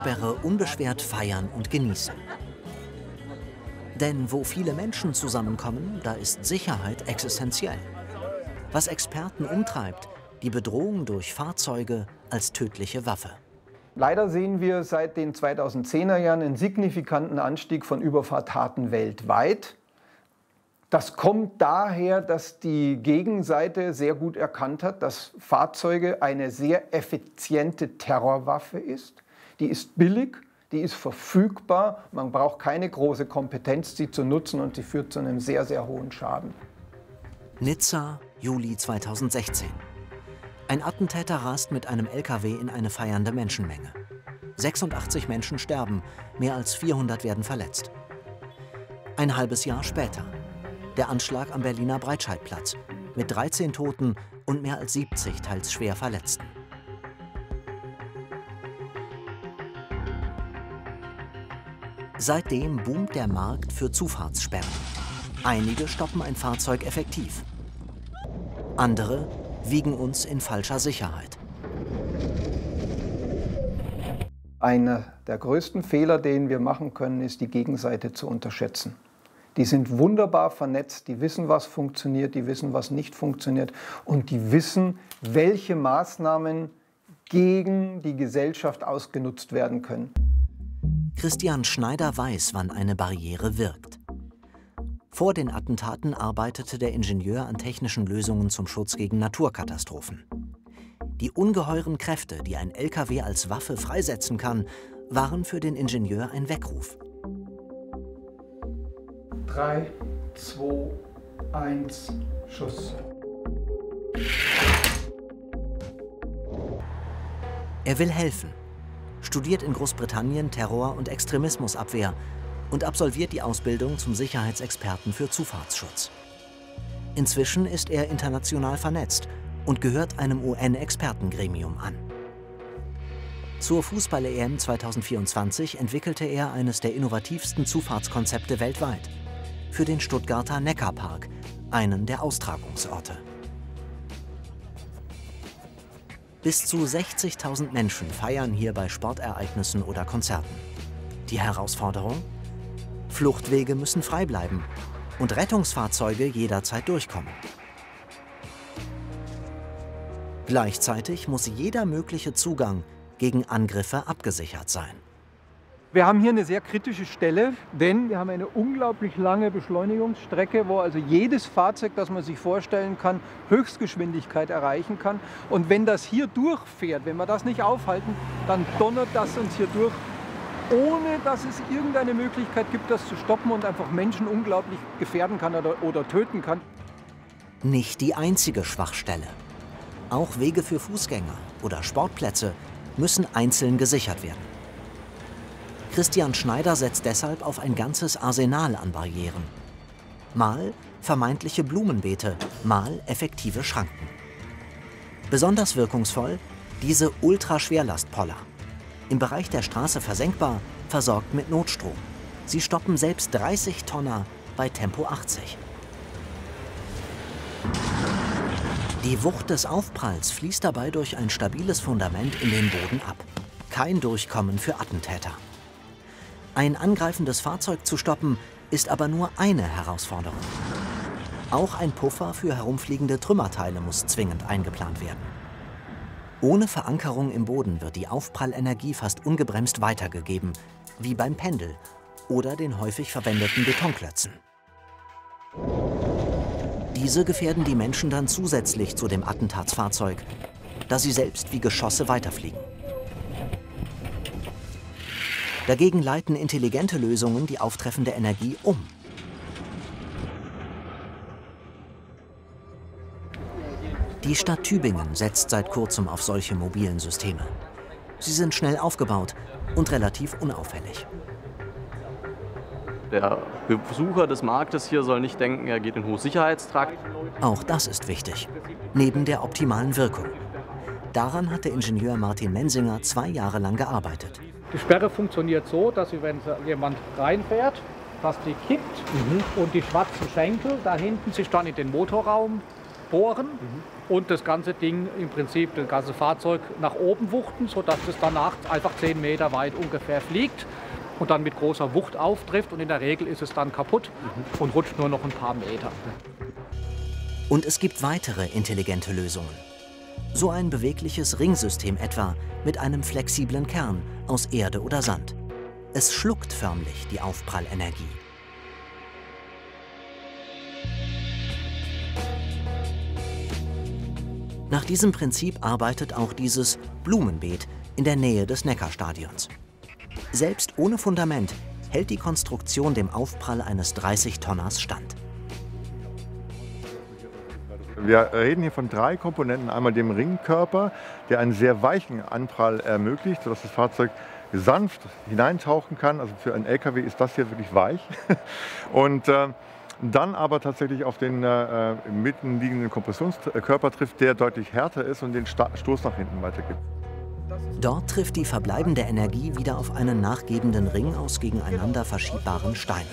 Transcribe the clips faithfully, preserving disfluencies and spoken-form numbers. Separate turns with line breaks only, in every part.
Sperre unbeschwert feiern und genießen. Denn wo viele Menschen zusammenkommen, da ist Sicherheit existenziell. Was Experten umtreibt, die Bedrohung durch Fahrzeuge als tödliche Waffe.
Leider sehen wir seit den zweitausendzehner Jahren einen signifikanten Anstieg von Überfahrttaten weltweit. Das kommt daher, dass die Gegenseite sehr gut erkannt hat, dass Fahrzeuge eine sehr effiziente Terrorwaffe ist. Die ist billig, die ist verfügbar, man braucht keine große Kompetenz, sie zu nutzen, und sie führt zu einem sehr, sehr hohen Schaden.
Nizza, Juli zweitausendsechzehn. Ein Attentäter rast mit einem L K W in eine feiernde Menschenmenge. sechsundachtzig Menschen sterben, mehr als vierhundert werden verletzt. Ein halbes Jahr später. Der Anschlag am Berliner Breitscheidplatz mit dreizehn Toten und mehr als siebzig teils schwer Verletzten. Seitdem boomt der Markt für Zufahrtssperren. Einige stoppen ein Fahrzeug effektiv. Andere wiegen uns in falscher Sicherheit.
Einer der größten Fehler, den wir machen können, ist, die Gegenseite zu unterschätzen. Die sind wunderbar vernetzt, die wissen, was funktioniert, die wissen, was nicht funktioniert, und die wissen, welche Maßnahmen gegen die Gesellschaft ausgenutzt werden können.
Christian Schneider weiß, wann eine Barriere wirkt. Vor den Attentaten arbeitete der Ingenieur an technischen Lösungen zum Schutz gegen Naturkatastrophen. Die ungeheuren Kräfte, die ein L K W als Waffe freisetzen kann, waren für den Ingenieur ein Weckruf.
drei, zwei, eins, Schuss.
Er will helfen, studiert in Großbritannien Terror- und Extremismusabwehr und absolviert die Ausbildung zum Sicherheitsexperten für Zufahrtsschutz. Inzwischen ist er international vernetzt und gehört einem U N-Expertengremium an. Zur Fußball-E M zweitausendvierundzwanzig entwickelte er eines der innovativsten Zufahrtskonzepte weltweit für den Stuttgarter Neckarpark, einen der Austragungsorte. Bis zu sechzigtausend Menschen feiern hier bei Sportereignissen oder Konzerten. Die Herausforderung? Fluchtwege müssen frei bleiben und Rettungsfahrzeuge jederzeit durchkommen. Gleichzeitig muss jeder mögliche Zugang gegen Angriffe abgesichert sein.
Wir haben hier eine sehr kritische Stelle, denn wir haben eine unglaublich lange Beschleunigungsstrecke, wo also jedes Fahrzeug, das man sich vorstellen kann, Höchstgeschwindigkeit erreichen kann. Und wenn das hier durchfährt, wenn wir das nicht aufhalten, dann donnert das uns hier durch, ohne dass es irgendeine Möglichkeit gibt, das zu stoppen und einfach Menschen unglaublich gefährden kann oder, oder töten kann.
Nicht die einzige Schwachstelle. Auch Wege für Fußgänger oder Sportplätze müssen einzeln gesichert werden. Christian Schneider setzt deshalb auf ein ganzes Arsenal an Barrieren. Mal vermeintliche Blumenbeete, mal effektive Schranken. Besonders wirkungsvoll diese Ultraschwerlastpoller. Im Bereich der Straße versenkbar, versorgt mit Notstrom. Sie stoppen selbst dreißig Tonner bei Tempo achtzig. Die Wucht des Aufpralls fließt dabei durch ein stabiles Fundament in den Boden ab. Kein Durchkommen für Attentäter. Ein angreifendes Fahrzeug zu stoppen, ist aber nur eine Herausforderung. Auch ein Puffer für herumfliegende Trümmerteile muss zwingend eingeplant werden. Ohne Verankerung im Boden wird die Aufprallenergie fast ungebremst weitergegeben, wie beim Pendel oder den häufig verwendeten Betonklötzen. Diese gefährden die Menschen dann zusätzlich zu dem Attentatsfahrzeug, da sie selbst wie Geschosse weiterfliegen. Dagegen leiten intelligente Lösungen die auftreffende Energie um. Die Stadt Tübingen setzt seit kurzem auf solche mobilen Systeme. Sie sind schnell aufgebaut und relativ unauffällig.
Der Besucher des Marktes hier soll nicht denken, er geht in Hochsicherheitstrakt.
Auch das ist wichtig, neben der optimalen Wirkung. Daran hat der Ingenieur Martin Mensinger zwei Jahre lang gearbeitet.
Die Sperre funktioniert so, dass sie, wenn jemand reinfährt, dass die kippt mhm. und die schwarzen Schenkel da hinten sich dann in den Motorraum bohren mhm. und das ganze Ding im Prinzip, das ganze Fahrzeug nach oben wuchten, sodass es danach einfach zehn Meter weit ungefähr fliegt und dann mit großer Wucht auftrifft. Und in der Regel ist es dann kaputt mhm. und rutscht nur noch ein paar Meter.
Und es gibt weitere intelligente Lösungen. So ein bewegliches Ringsystem etwa mit einem flexiblen Kern aus Erde oder Sand. Es schluckt förmlich die Aufprallenergie. Nach diesem Prinzip arbeitet auch dieses Blumenbeet in der Nähe des Neckarstadions. Selbst ohne Fundament hält die Konstruktion dem Aufprall eines dreißig Tonners stand.
Wir reden hier von drei Komponenten. Einmal dem Ringkörper, der einen sehr weichen Anprall ermöglicht, sodass das Fahrzeug sanft hineintauchen kann. Also für einen L K W ist das hier wirklich weich. Und äh, dann aber tatsächlich auf den äh, mitten liegenden Kompressionskörper trifft, der deutlich härter ist und den Sta- Stoß nach hinten weitergibt.
Dort trifft die verbleibende Energie wieder auf einen nachgebenden Ring aus gegeneinander verschiebbaren Steinen.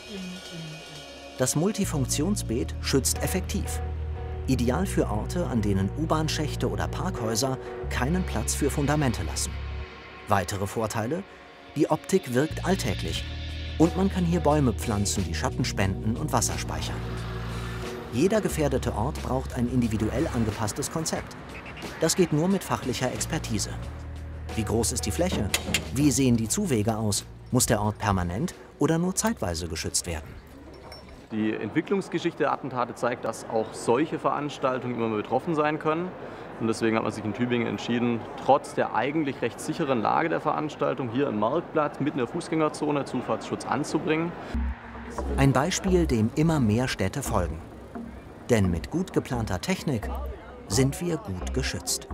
Das Multifunktionsbeet schützt effektiv. Ideal für Orte, an denen U-Bahn-Schächte oder Parkhäuser keinen Platz für Fundamente lassen. Weitere Vorteile? Die Optik wirkt alltäglich und man kann hier Bäume pflanzen, die Schatten spenden und Wasser speichern. Jeder gefährdete Ort braucht ein individuell angepasstes Konzept. Das geht nur mit fachlicher Expertise. Wie groß ist die Fläche? Wie sehen die Zuwege aus? Muss der Ort permanent oder nur zeitweise geschützt werden?
Die Entwicklungsgeschichte der Attentate zeigt, dass auch solche Veranstaltungen immer mal betroffen sein können. Und deswegen hat man sich in Tübingen entschieden, trotz der eigentlich recht sicheren Lage der Veranstaltung hier im Marktplatz mitten in der Fußgängerzone Zufahrtsschutz anzubringen.
Ein Beispiel, dem immer mehr Städte folgen. Denn mit gut geplanter Technik sind wir gut geschützt.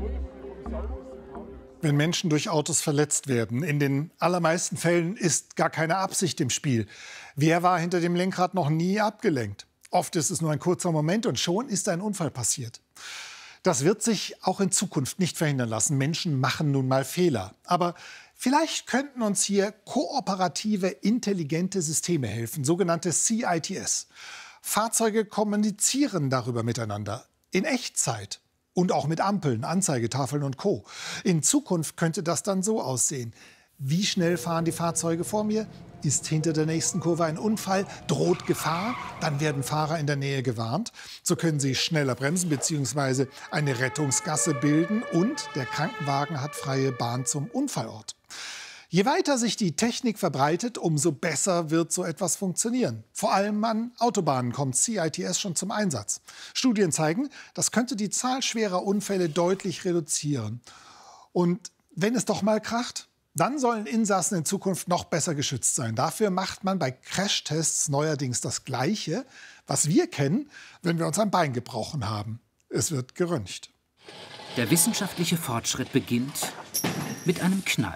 Wenn Menschen durch Autos verletzt werden, in den allermeisten Fällen ist gar keine Absicht im Spiel. Wer war hinter dem Lenkrad noch nie abgelenkt? Oft ist es nur ein kurzer Moment und schon ist ein Unfall passiert. Das wird sich auch in Zukunft nicht verhindern lassen. Menschen machen nun mal Fehler. Aber vielleicht könnten uns hier kooperative, intelligente Systeme helfen, sogenannte C I T S. Fahrzeuge kommunizieren darüber miteinander, in Echtzeit. Und auch mit Ampeln, Anzeigetafeln und Co. In Zukunft könnte das dann so aussehen. Wie schnell fahren die Fahrzeuge vor mir? Ist hinter der nächsten Kurve ein Unfall? Droht Gefahr? Dann werden Fahrer in der Nähe gewarnt. So können sie schneller bremsen bzw. eine Rettungsgasse bilden. Und der Krankenwagen hat freie Bahn zum Unfallort. Je weiter sich die Technik verbreitet, umso besser wird so etwas funktionieren. Vor allem an Autobahnen kommt C I T S schon zum Einsatz. Studien zeigen, das könnte die Zahl schwerer Unfälle deutlich reduzieren. Und wenn es doch mal kracht, dann sollen Insassen in Zukunft noch besser geschützt sein. Dafür macht man bei Crashtests neuerdings das Gleiche, was wir kennen, wenn wir uns ein Bein gebrochen haben. Es wird geröntgt.
Der wissenschaftliche Fortschritt beginnt mit einem Knall.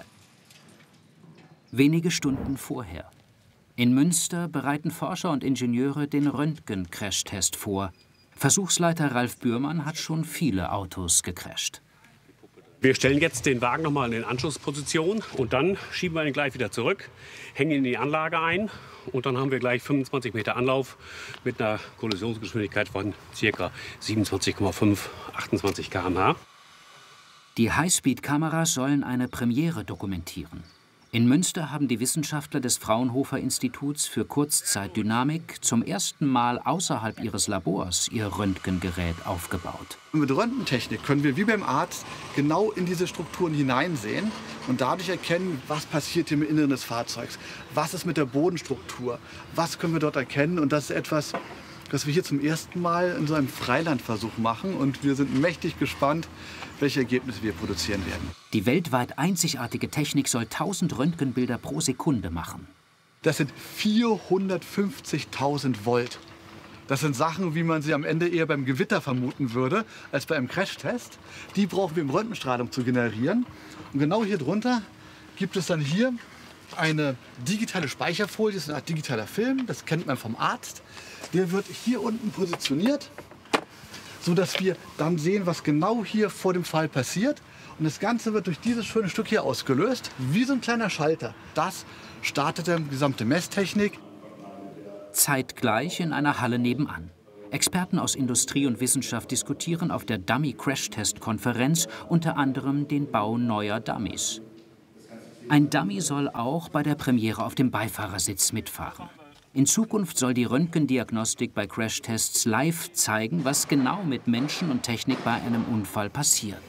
Wenige Stunden vorher. In Münster bereiten Forscher und Ingenieure den Röntgen-Crashtest vor. Versuchsleiter Ralf Bührmann hat schon viele Autos gecrasht.
Wir stellen jetzt den Wagen noch mal in Anschlussposition und dann schieben wir ihn gleich wieder zurück, hängen ihn in die Anlage ein und dann haben wir gleich fünfundzwanzig Meter Anlauf mit einer Kollisionsgeschwindigkeit von ca. siebenundzwanzig Komma fünf, achtundzwanzig Kilometer pro Stunde.
Die Highspeed-Kameras sollen eine Premiere dokumentieren. In Münster haben die Wissenschaftler des Fraunhofer-Instituts für Kurzzeitdynamik zum ersten Mal außerhalb ihres Labors ihr Röntgengerät aufgebaut.
Mit Röntgentechnik können wir wie beim Arzt genau in diese Strukturen hineinsehen und dadurch erkennen, was passiert hier im Inneren des Fahrzeugs, was ist mit der Bodenstruktur, was können wir dort erkennen. Und das ist etwas, das wir hier zum ersten Mal in so einem Freilandversuch machen und wir sind mächtig gespannt, welche Ergebnisse wir produzieren werden.
Die weltweit einzigartige Technik soll tausend Röntgenbilder pro Sekunde machen.
Das sind vierhundertfünfzigtausend Volt. Das sind Sachen, wie man sie am Ende eher beim Gewitter vermuten würde, als bei einem Crashtest. Die brauchen wir, um Röntgenstrahlung zu generieren. Und genau hier drunter gibt es dann hier eine digitale Speicherfolie, das ist eine Art digitaler Film, das kennt man vom Arzt. Der wird hier unten positioniert, sodass wir dann sehen, was genau hier vor dem Fall passiert. Und das Ganze wird durch dieses schöne Stück hier ausgelöst, wie so ein kleiner Schalter. Das startet die gesamte Messtechnik.
Zeitgleich in einer Halle nebenan. Experten aus Industrie und Wissenschaft diskutieren auf der Dummy-Crash-Test-Konferenz unter anderem den Bau neuer Dummies. Ein Dummy soll auch bei der Premiere auf dem Beifahrersitz mitfahren. In Zukunft soll die Röntgendiagnostik bei Crashtests live zeigen, was genau mit Menschen und Technik bei einem Unfall passiert.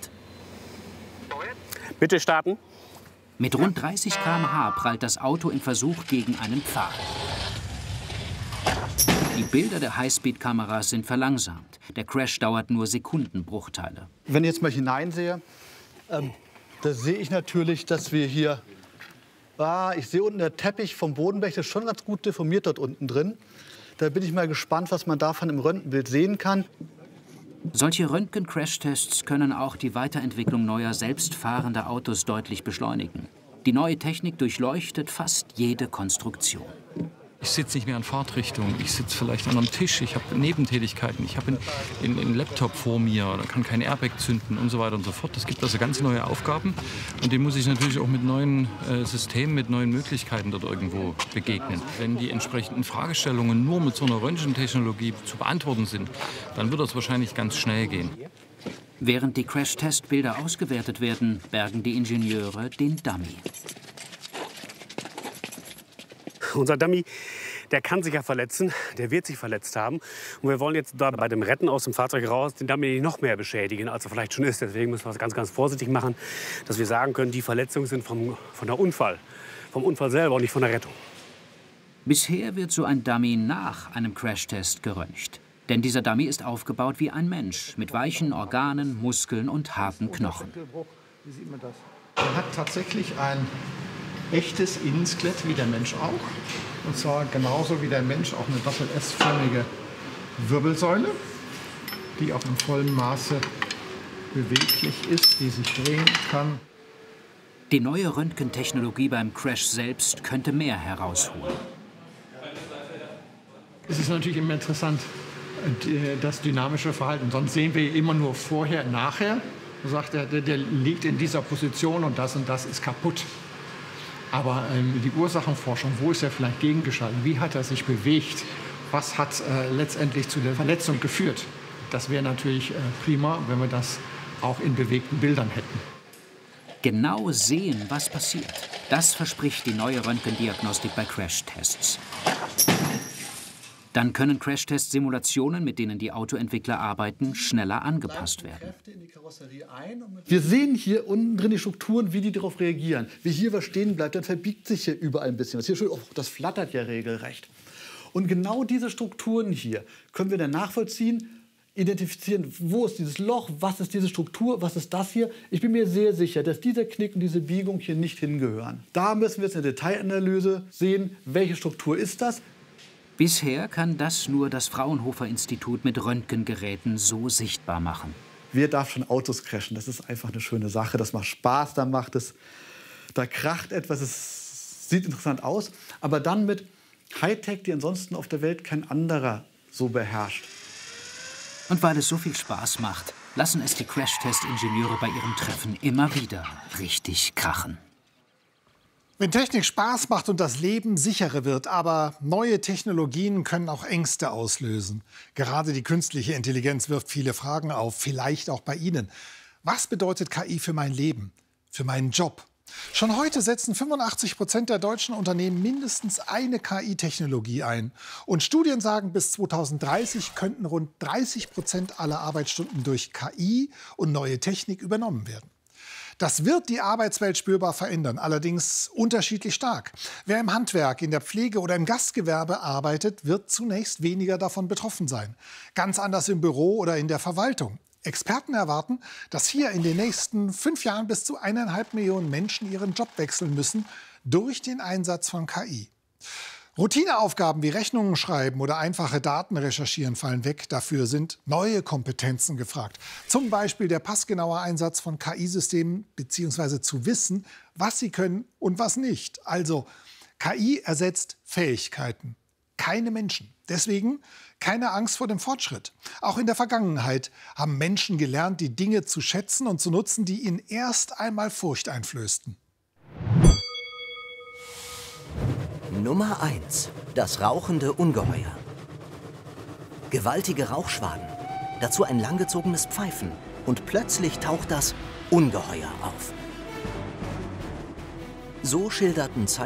Bitte starten.
Mit rund dreißig Kilometer pro Stunde prallt das Auto im Versuch gegen einen Pfahl. Die Bilder der Highspeed-Kameras sind verlangsamt. Der Crash dauert nur Sekundenbruchteile.
Wenn ich jetzt mal hineinsehe, ähm, da sehe ich natürlich, dass wir hier... Ah, ich sehe unten der Teppich vom Bodenblech, das ist schon ganz gut deformiert dort unten drin. Da bin ich mal gespannt, was man davon im Röntgenbild sehen kann.
Solche Röntgen-Crash-Tests können auch die Weiterentwicklung neuer selbstfahrender Autos deutlich beschleunigen. Die neue Technik durchleuchtet fast jede Konstruktion.
Ich sitze nicht mehr an Fahrtrichtung, ich sitze vielleicht an einem Tisch, ich habe Nebentätigkeiten, ich habe einen, einen Laptop vor mir, oder kann kein Airbag zünden und so weiter und so fort. Das gibt also ganz neue Aufgaben und dem muss ich natürlich auch mit neuen äh, Systemen, mit neuen Möglichkeiten dort irgendwo begegnen. Wenn die entsprechenden Fragestellungen nur mit so einer Röntgentechnologie zu beantworten sind, dann wird das wahrscheinlich ganz schnell gehen.
Während die Crash-Test-Bilder ausgewertet werden, bergen die Ingenieure den Dummy.
Unser Dummy, der kann sich ja verletzen, der wird sich verletzt haben. Und wir wollen jetzt da bei dem Retten aus dem Fahrzeug raus den Dummy nicht noch mehr beschädigen, als er vielleicht schon ist. Deswegen müssen wir es ganz, ganz vorsichtig machen, dass wir sagen können, die Verletzungen sind vom, von der Unfall, vom Unfall selber und nicht von der Rettung.
Bisher wird so ein Dummy nach einem Crashtest geröntgt. Denn dieser Dummy ist aufgebaut wie ein Mensch, mit weichen Organen, Muskeln und harten Knochen.
Er hat tatsächlich ein echtes Innenskelett wie der Mensch auch. Und zwar genauso wie der Mensch auch eine doppel-S-förmige Wirbelsäule, die auch in vollem Maße beweglich ist, die sich drehen kann.
Die neue Röntgentechnologie beim Crash selbst könnte mehr herausholen.
Es ist natürlich immer interessant, das dynamische Verhalten. Sonst sehen wir immer nur vorher, nachher. Man sagt, der, der liegt in dieser Position und das und das ist kaputt. Aber ähm, die Ursachenforschung, wo ist er vielleicht gegengeschaltet? Wie hat er sich bewegt? Was hat äh, letztendlich zu der Verletzung geführt? Das wäre natürlich äh, prima, wenn wir das auch in bewegten Bildern hätten.
Genau sehen, was passiert. Das verspricht die neue Röntgendiagnostik bei Crashtests. Dann können Crashtest-Simulationen, mit denen die Autoentwickler arbeiten, schneller angepasst werden.
Wir sehen hier unten drin die Strukturen, wie die darauf reagieren. Wie hier was stehen bleibt, dann verbiegt sich hier überall ein bisschen was. Hier schön, oh, das flattert ja regelrecht. Und genau diese Strukturen hier können wir dann nachvollziehen, identifizieren, wo ist dieses Loch, was ist diese Struktur, was ist das hier. Ich bin mir sehr sicher, dass dieser Knick und diese Biegung hier nicht hingehören. Da müssen wir jetzt eine Detailanalyse sehen, welche Struktur ist das.
Bisher kann das nur das Fraunhofer-Institut mit Röntgengeräten so sichtbar machen.
Wer darf schon Autos crashen? Das ist einfach eine schöne Sache. Das macht Spaß, da macht es, da kracht etwas, es sieht interessant aus. Aber dann mit Hightech, die ansonsten auf der Welt kein anderer so beherrscht.
Und weil es so viel Spaß macht, lassen es die Crashtest-Ingenieure bei ihrem Treffen immer wieder richtig krachen.
Wenn Technik Spaß macht und das Leben sicherer wird, aber neue Technologien können auch Ängste auslösen. Gerade die künstliche Intelligenz wirft viele Fragen auf, vielleicht auch bei Ihnen. Was bedeutet K I für mein Leben, für meinen Job? Schon heute setzen fünfundachtzig Prozent der deutschen Unternehmen mindestens eine K I-Technologie ein. Und Studien sagen, bis zweitausenddreißig könnten rund dreißig Prozent aller Arbeitsstunden durch K I und neue Technik übernommen werden. Das wird die Arbeitswelt spürbar verändern, allerdings unterschiedlich stark. Wer im Handwerk, in der Pflege oder im Gastgewerbe arbeitet, wird zunächst weniger davon betroffen sein. Ganz anders im Büro oder in der Verwaltung. Experten erwarten, dass hier in den nächsten fünf Jahren bis zu eineinhalb Millionen Menschen ihren Job wechseln müssen durch den Einsatz von K I. Routineaufgaben wie Rechnungen schreiben oder einfache Daten recherchieren fallen weg. Dafür sind neue Kompetenzen gefragt. Zum Beispiel der passgenaue Einsatz von K I-Systemen bzw. zu wissen, was sie können und was nicht. Also K I ersetzt Fähigkeiten, keine Menschen. Deswegen keine Angst vor dem Fortschritt. Auch in der Vergangenheit haben Menschen gelernt, die Dinge zu schätzen und zu nutzen, die ihnen erst einmal Furcht einflößten.
Nummer eins. Das rauchende Ungeheuer. Gewaltige Rauchschwaden, dazu ein langgezogenes Pfeifen und plötzlich taucht das Ungeheuer auf. So schilderten Zeichen